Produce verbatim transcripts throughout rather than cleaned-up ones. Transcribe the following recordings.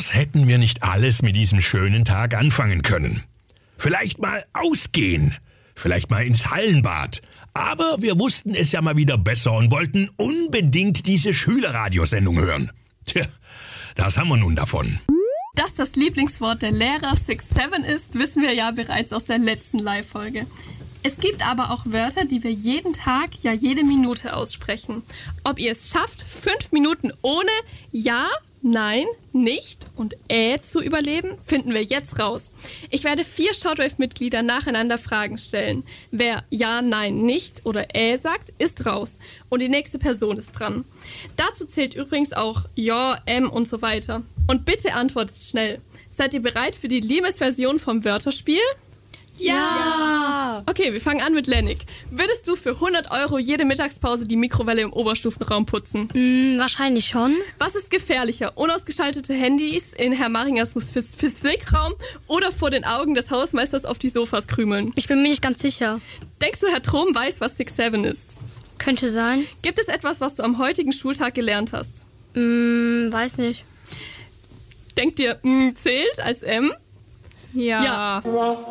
Was hätten wir nicht alles mit diesem schönen Tag anfangen können? Vielleicht mal ausgehen, vielleicht mal ins Hallenbad. Aber wir wussten es ja mal wieder besser und wollten unbedingt diese Schülerradiosendung hören. Tja, das haben wir nun davon. Dass das Lieblingswort der Lehrer six seven ist, wissen wir ja bereits aus der letzten Live-Folge. Es gibt aber auch Wörter, die wir jeden Tag, ja jede Minute aussprechen. Ob ihr es schafft, fünf Minuten ohne Ja, Nein, Nicht und Äh zu überleben, finden wir jetzt raus. Ich werde vier Shortwave-Mitglieder nacheinander Fragen stellen. Wer Ja, Nein, Nicht oder Äh sagt, ist raus. Und die nächste Person ist dran. Dazu zählt übrigens auch Ja, M und so weiter. Und bitte antwortet schnell. Seid ihr bereit für die Limes-Version vom Wörterspiel? Ja! Okay, wir fangen an mit Lennik. Würdest du für hundert Euro jede Mittagspause die Mikrowelle im Oberstufenraum putzen? Mm, wahrscheinlich schon. Was ist gefährlicher? Unausgeschaltete Handys in Herr Maringers Phys- Physikraum oder vor den Augen des Hausmeisters auf die Sofas krümeln? Ich bin mir nicht ganz sicher. Denkst du, Herr Trom weiß, was six seven ist? Könnte sein. Gibt es etwas, was du am heutigen Schultag gelernt hast? Mm, weiß nicht. Denkt ihr, mm, zählt als M? Ja. Ja.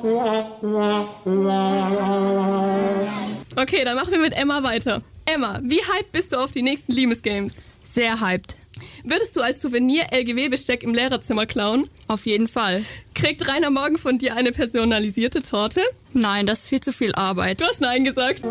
Okay, dann machen wir mit Emma weiter. Emma, wie hyped bist du auf die nächsten Limes Games? Sehr hyped. Würdest du als Souvenir L G W-Besteck im Lehrerzimmer klauen? Auf jeden Fall. Kriegt Rainer morgen von dir eine personalisierte Torte? Nein, das ist viel zu viel Arbeit. Du hast Nein gesagt.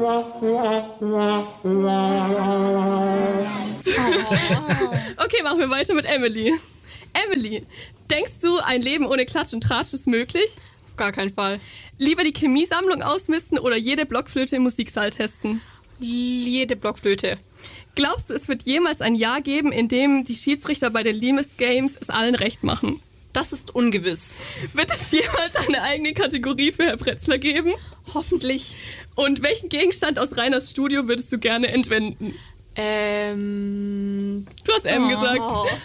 Okay, machen wir weiter mit Emily. Emily, denkst du, ein Leben ohne Klatsch und Tratsch ist möglich? Auf gar keinen Fall. Lieber die Chemiesammlung ausmisten oder jede Blockflöte im Musiksaal testen? Jede Blockflöte. Glaubst du, es wird jemals ein Jahr geben, in dem die Schiedsrichter bei den Limes Games es allen recht machen? Das ist ungewiss. Wird es jemals eine eigene Kategorie für Herr Pretzler geben? Hoffentlich. Und welchen Gegenstand aus Reiners Studio würdest du gerne entwenden? Ähm... Du hast M oh. gesagt.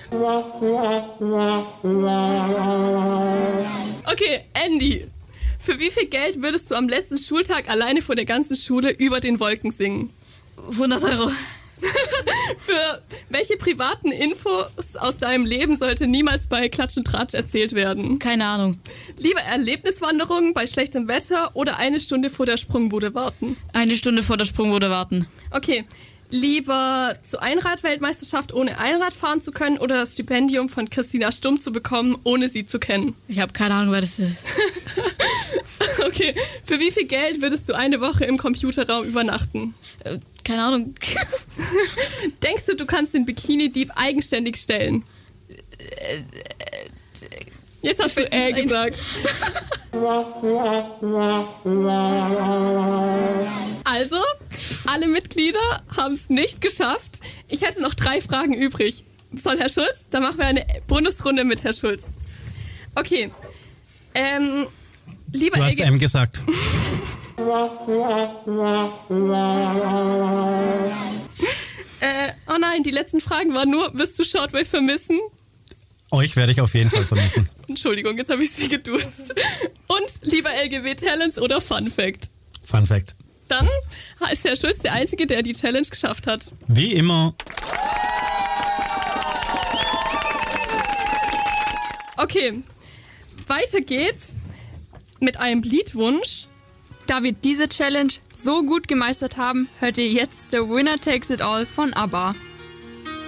Okay, Andy. Für wie viel Geld würdest du am letzten Schultag alleine vor der ganzen Schule über den Wolken singen? hundert Euro. Für welche privaten Infos aus deinem Leben sollte niemals bei Klatsch und Tratsch erzählt werden? Keine Ahnung. Lieber Erlebniswanderungen bei schlechtem Wetter oder eine Stunde vor der Sprungbude warten? Eine Stunde vor der Sprungbude warten. Okay. Lieber zur Einrad-Weltmeisterschaft, ohne Einrad fahren zu können, oder das Stipendium von Christina Stumm zu bekommen, ohne sie zu kennen? Ich habe keine Ahnung, wer das ist. Okay, für wie viel Geld würdest du eine Woche im Computerraum übernachten? Äh, keine Ahnung. Denkst du, du kannst den Bikini-Dieb eigenständig stellen? Jetzt hast du äh gesagt. Also, alle Mitglieder haben es nicht geschafft. Ich hätte noch drei Fragen übrig. Soll Herr Schulz? Dann machen wir eine Bonusrunde mit Herr Schulz. Okay. Ähm, lieber Du hast L G M gesagt. äh, oh nein, die letzten Fragen waren nur, wirst du Shortwave vermissen? Euch werde ich auf jeden Fall vermissen. Entschuldigung, jetzt habe ich sie geduzt. Und lieber L G W-Talents oder Fun Fact? Fun Fact. Dann ist Herr Schulz der Einzige, der die Challenge geschafft hat. Wie immer. Okay, weiter geht's mit einem Liedwunsch. Da wir diese Challenge so gut gemeistert haben, hört ihr jetzt The Winner Takes It All von ABBA.